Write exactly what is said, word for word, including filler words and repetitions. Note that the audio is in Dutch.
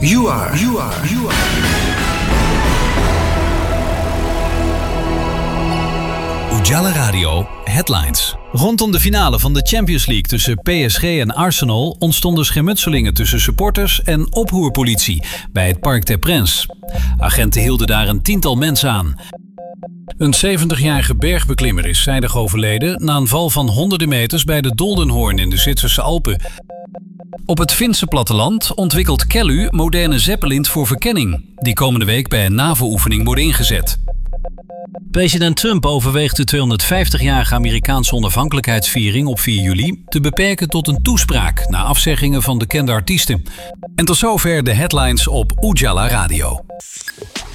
You are, you are, you are. Ujala Radio Headlines. Rondom de finale van de Champions League tussen P S G en Arsenal ontstonden schermutselingen tussen supporters en oproerpolitie bij het Parc des Princes. Agenten hielden daar een tiental mensen aan. Een zeventigjarige bergbeklimmer is zijdig overleden na een val van honderden meters bij de Doldenhoorn in de Zwitserse Alpen. Op het Finse platteland ontwikkelt Kelly moderne zeppelins voor verkenning, die komende week bij een NAVO-oefening worden ingezet. President Trump overweegt de tweehonderdvijftigjarige Amerikaanse onafhankelijkheidsviering op vier juli te beperken tot een toespraak na afzeggingen van bekende artiesten. En tot zover de headlines op Ujala Radio.